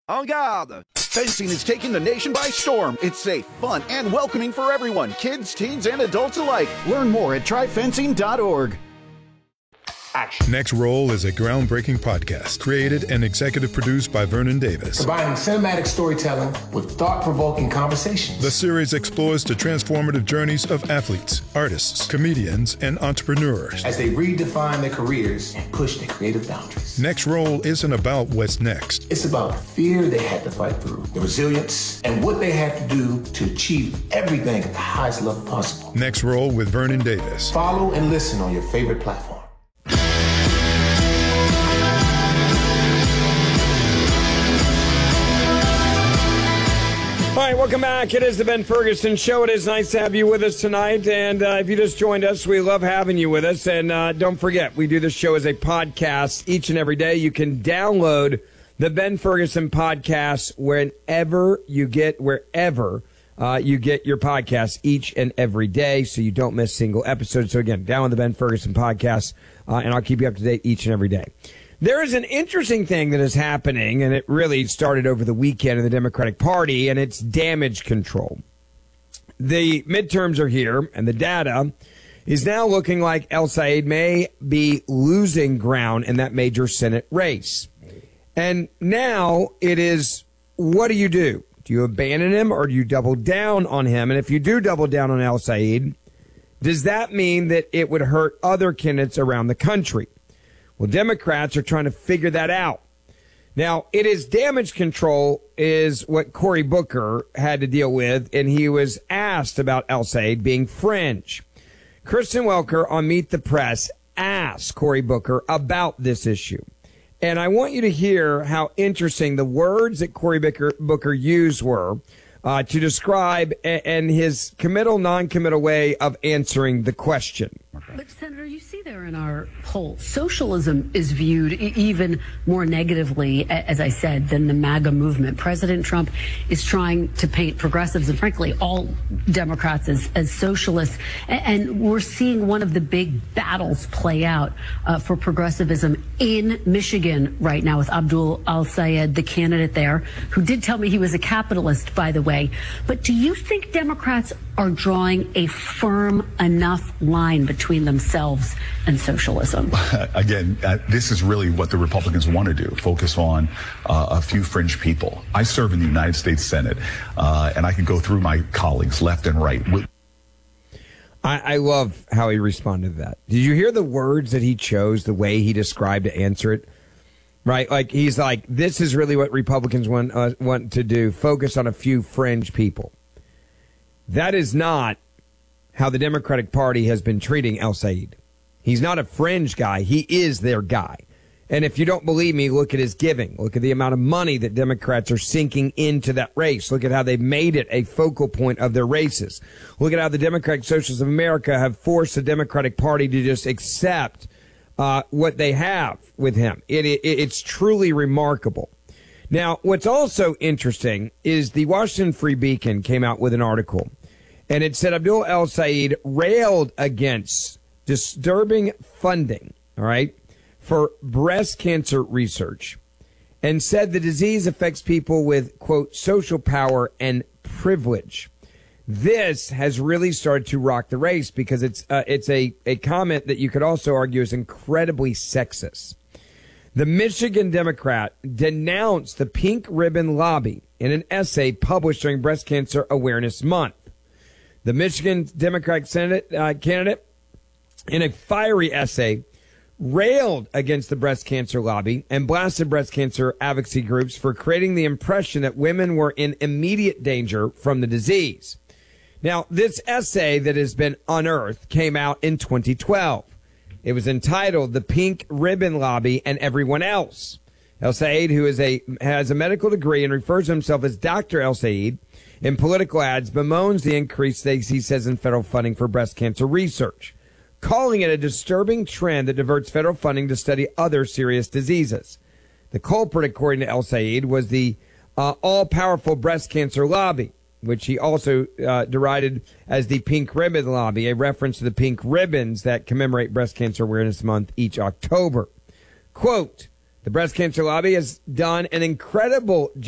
En garde! Fencing is taking the nation by storm. It's safe, fun, and welcoming for everyone, kids, teens, and adults alike. Learn more at tryfencing.org. Action. Next Roll is a groundbreaking podcast created and executive produced by Vernon Davis. Combining cinematic storytelling with thought-provoking conversations. The series explores the transformative journeys of athletes, artists, comedians, and entrepreneurs as they redefine their careers and push their creative boundaries. Next Roll isn't about what's next. It's about the fear they had to fight through, the resilience, and what they had to do to achieve everything at the highest level possible. Next Roll with Vernon Davis. Follow and listen on your favorite platform. All right, welcome back. It is the Ben Ferguson Show. It is nice to have you with us tonight. And if you just joined us, we love having you with us. And don't forget, we do this show as a podcast each and every day. You can download the Ben Ferguson podcast wherever you get your podcast each and every day, so you don't miss single episodes. So again, download the Ben Ferguson podcast, and I'll keep you up to date each and every day. There is an interesting thing that is happening, and it really started over the weekend in the Democratic Party, and it's damage control. The midterms are here, and the data is now looking like El Sayed may be losing ground in that major Senate race. And now it is, what do you do? Do you abandon him or do you double down on him? And if you do double down on El Sayed, does that mean that it would hurt other candidates around the country? Well, Democrats are trying to figure that out. Now, it is damage control is what Cory Booker had to deal with, and he was asked about El Sayed being fringe. Kristen Welker on Meet the Press asked Cory Booker about this issue. And I want you to hear how interesting the words that Cory Booker used were to describe and his committal, non-committal way of answering the question. But, Senator, you see there in our poll, socialism is viewed even more negatively, as I said, than the MAGA movement. President Trump is trying to paint progressives and, frankly, all Democrats as socialists. And we're seeing one of the big battles play out for progressivism in Michigan right now with Abdul El-Sayed, the candidate there, who did tell me he was a capitalist, by the way. But do you think Democrats are drawing a firm enough line between themselves and socialism? Again, this is really what the Republicans want to do, focus on a few fringe people. I serve in the United States Senate, and I can go through my colleagues left and right. I love how he responded to that. Did you hear the words that he chose, the way he described to answer it? Right? Like, he's like, this is really what Republicans want to do, focus on a few fringe people. That is not how the Democratic Party has been treating El Sayed. He's not a fringe guy. He is their guy. And if you don't believe me, look at his giving. Look at the amount of money that Democrats are sinking into that race. Look at how they've made it a focal point of their races. Look at how the Democratic Socialists of America have forced the Democratic Party to just accept what they have with him. It's truly remarkable. Now, what's also interesting is the Washington Free Beacon came out with an article, and it said Abdul El-Sayed railed against disturbing funding, all right, for breast cancer research, and said the disease affects people with, quote, social power and privilege. This has really started to rock the race because it's a comment that you could also argue is incredibly sexist. The Michigan Democrat denounced the Pink Ribbon Lobby in an essay published during Breast Cancer Awareness Month. The Michigan Democratic Senate candidate, in a fiery essay, railed against the breast cancer lobby and blasted breast cancer advocacy groups for creating the impression that women were in immediate danger from the disease. Now, this essay that has been unearthed came out in 2012. It was entitled The Pink Ribbon Lobby and Everyone Else. El-Sayed, who has a medical degree and refers to himself as Dr. El-Sayed in political ads, bemoans the increase, he says, in federal funding for breast cancer research, calling it a disturbing trend that diverts federal funding to study other serious diseases. The culprit, according to El-Sayed, was the all-powerful breast cancer lobby, which he also derided as the Pink Ribbon Lobby, a reference to the pink ribbons that commemorate Breast Cancer Awareness Month each October. Quote, the Breast Cancer Lobby has done an incredible